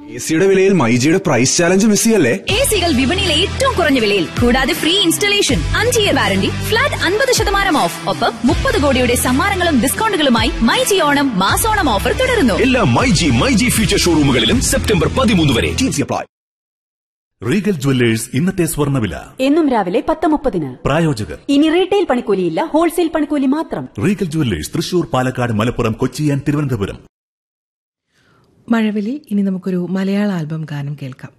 എസിയുടെ വിലയിൽ മൈജിയുടെ price challenge miss ചെയ്യല്ലേ? എസികൾ വിപണിയിലെ ഏറ്റവും കുറഞ്ഞ വിലയിൽ, കൂടാതെ free installation, 5 year warranty, flat 50% of, ഒപ്പം 30 കോടിയുടെ സമ്മാനങ്ങളും ഡിസ്കൗണ്ടുകളുമായി മൈജി ഓണം മാസോണം ഓഫർ തുടരുന്നു. എല്ലാ മൈജി ഫ്യൂച്ചർ ഷോറൂമുകളിലും സെപ്റ്റംബർ 13 വരെ. അപ്ലൈ. റീഗൽ ജുവല്ലേഴ്സ് ഇന്നത്തെ സ്വർണ്ണവില എന്നും രാവിലെ 10:30. പ്രായോജകർ. ഇനി റീറ്റെയിൽ പണിക്കൂലിയില്ല, ഹോൾസെയിൽ പണിക്കൂലി മാത്രം. Regal jewellers Thrissur, Palakkad, Malappuram, Kochi and Thiruvananthapuram. മഴവിലി. ഇനി നമുക്കൊരു മലയാള ആൽബം ഗാനം കേൾക്കാം.